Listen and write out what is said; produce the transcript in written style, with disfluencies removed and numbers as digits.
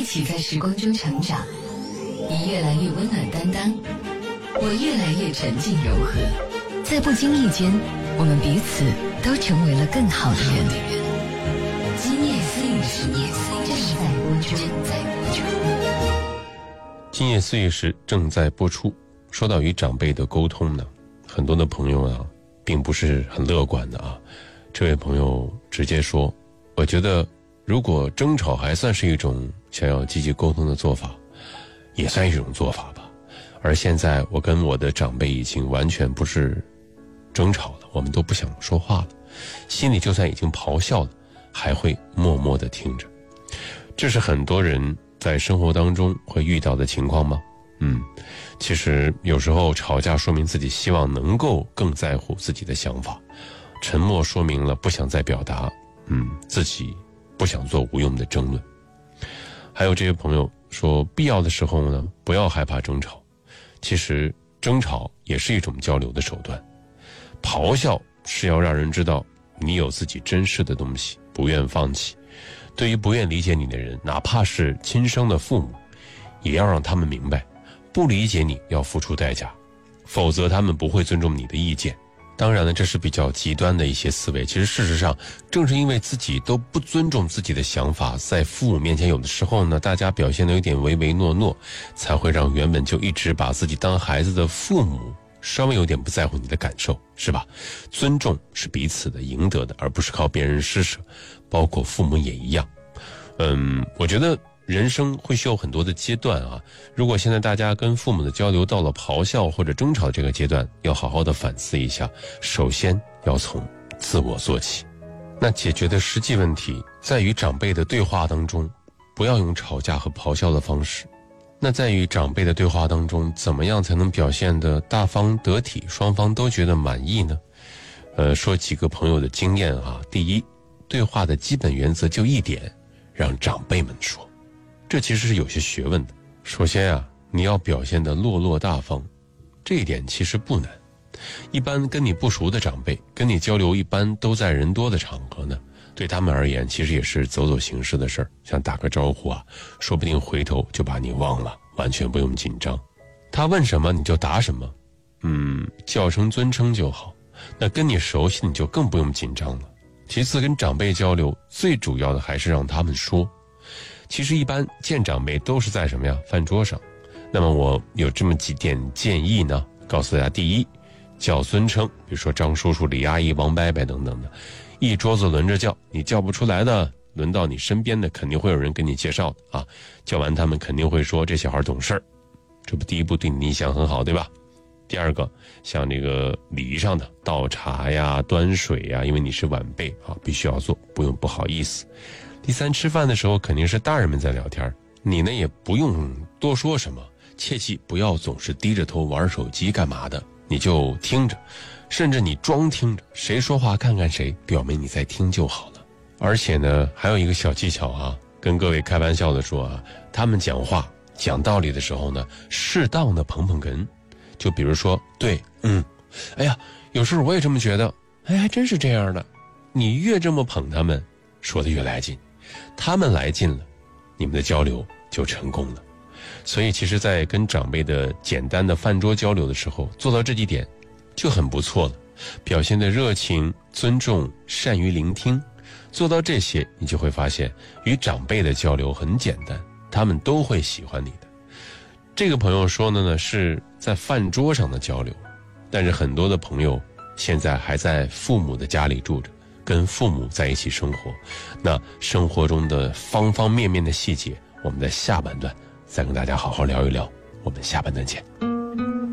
起在时光中成长，你越来越温暖担当，我越来越沉静柔和，在不经意间，我们彼此都成为了更好的人。今夜思雨时正在播出。 今夜思雨时正在播出。说到与长辈的沟通呢，很多的朋友啊，并不是很乐观的啊。这位朋友直接说，我觉得如果争吵还算是一种想要积极沟通的做法，也算一种做法吧。而现在我跟我的长辈已经完全不是争吵了，我们都不想说话了，心里就算已经咆哮了，还会默默地听着。这是很多人在生活当中会遇到的情况吗？其实有时候吵架说明自己希望能够更在乎自己的想法，沉默说明了不想再表达，自己不想做无用的争论。还有这些朋友说，必要的时候呢，不要害怕争吵。其实争吵也是一种交流的手段，咆哮是要让人知道你有自己珍视的东西，不愿放弃。对于不愿理解你的人，哪怕是亲生的父母，也要让他们明白，不理解你要付出代价，否则他们不会尊重你的意见。当然了，这是比较极端的一些思维。其实事实上，正是因为自己都不尊重自己的想法，在父母面前有的时候呢，大家表现得有点唯唯诺诺，才会让原本就一直把自己当孩子的父母稍微有点不在乎你的感受，是吧？尊重是彼此的赢得的，而不是靠别人施舍，包括父母也一样。我觉得人生会需要很多的阶段啊。如果现在大家跟父母的交流到了咆哮或者争吵这个阶段，要好好的反思一下，首先要从自我做起。那解决的实际问题在于长辈的对话当中，不要用吵架和咆哮的方式。那在与长辈的对话当中，怎么样才能表现得大方得体，双方都觉得满意呢？说几个朋友的经验啊。第一，对话的基本原则就一点，让长辈们说。这其实是有些学问的。首先啊，你要表现得落落大方，这一点其实不难。一般跟你不熟的长辈，跟你交流一般都在人多的场合呢，对他们而言其实也是走走形式的事儿，像打个招呼啊，说不定回头就把你忘了，完全不用紧张。他问什么你就答什么，叫声尊称就好。那跟你熟悉你就更不用紧张了。其次，跟长辈交流最主要的还是让他们说。其实一般见长辈都是在什么呀？饭桌上。那么我有这么几点建议呢，告诉大家。第一，叫尊称，比如说张叔叔、李阿姨、王伯伯等等的，一桌子轮着叫，你叫不出来的，轮到你身边的肯定会有人跟你介绍的啊。叫完他们肯定会说这小孩懂事儿，这不第一步对你印象很好，对吧？第二个，像这个礼仪上的倒茶呀、端水呀，因为你是晚辈啊，必须要做，不用不好意思。第三，吃饭的时候肯定是大人们在聊天，你呢也不用多说什么，切记不要总是低着头玩手机干嘛的，你就听着，甚至你装听着，谁说话看看谁，表明你在听就好了。而且呢，还有一个小技巧啊，跟各位开玩笑的说啊，他们讲话讲道理的时候呢，适当的捧捧哏。就比如说，对，哎呀，有时候我也这么觉得，哎，还真是这样的。你越这么捧他们，说得越来劲，他们来劲了，你们的交流就成功了。所以其实在跟长辈的简单的饭桌交流的时候，做到这几点就很不错了。表现的热情、尊重、善于聆听，做到这些，你就会发现与长辈的交流很简单，他们都会喜欢你的。这个朋友说的呢，是在饭桌上的交流，但是很多的朋友现在还在父母的家里住着，跟父母在一起生活，那生活中的方方面面的细节，我们在下半段再跟大家好好聊一聊。我们下半段见。